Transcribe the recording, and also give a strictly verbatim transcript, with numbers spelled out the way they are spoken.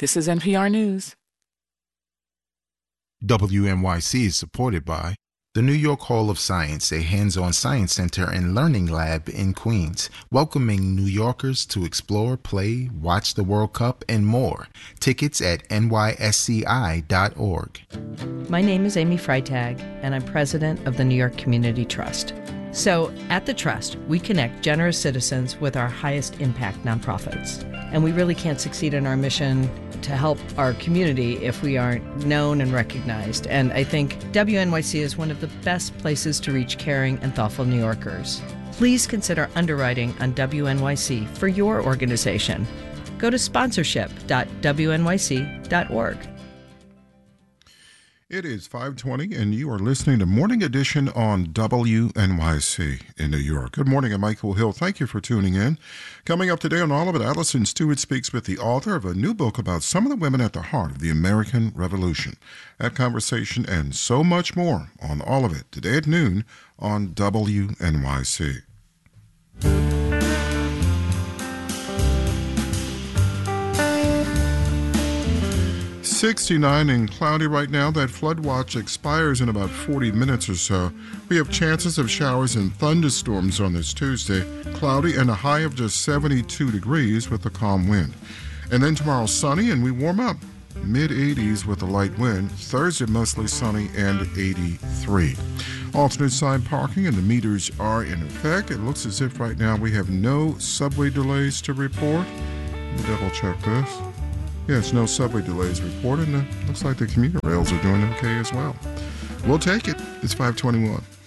This is N P R News. W N Y C is supported by the New York Hall of Science, a hands-on science center and learning lab in Queens, welcoming New Yorkers to explore, play, watch the World Cup, and more. Tickets at N Y S C I dot org. My name is Amy Freitag, and I'm president of the New York Community Trust. So at the Trust, we connect generous citizens with our highest impact nonprofits. And we really can't succeed in our mission to help our community if we aren't known and recognized. And I think W N Y C is one of the best places to reach caring and thoughtful New Yorkers. Please consider underwriting on W N Y C for your organization. Go to sponsorship dot W N Y C dot org. It is five twenty, and you are listening to Morning Edition on W N Y C in New York. Good morning, I'm Michael Hill. Thank you for tuning in. Coming up today on all of it, Allison Stewart speaks with the author of a new book about some of the women at the heart of the American Revolution. That conversation and so much more on all of it today at noon on W N Y C. sixty-nine and cloudy right now. That flood watch expires in about forty minutes or so. We have chances of showers and thunderstorms on this Tuesday. Cloudy and a high of just seventy-two degrees with a calm wind. And then tomorrow sunny and we warm up. mid eighties with a light wind. Thursday mostly sunny and eighty-three. Alternate side parking and the meters are in effect. It looks as if right now we have no subway delays to report. Let me double check this. Yes, no subway delays reported, and it looks like the commuter rails are doing okay as well. We'll take it. It's five twenty-one.